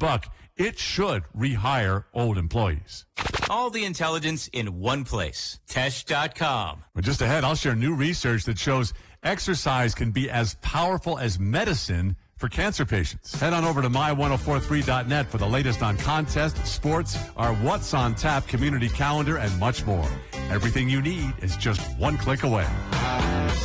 buck, it should rehire old employees. All the intelligence in one place. Tesh.com. But just ahead, I'll share new research that shows exercise can be as powerful as medicine for cancer patients. Head on over to my1043.net for the latest on contests, sports, our What's on Tap community calendar, and much more. Everything you need is just one click away.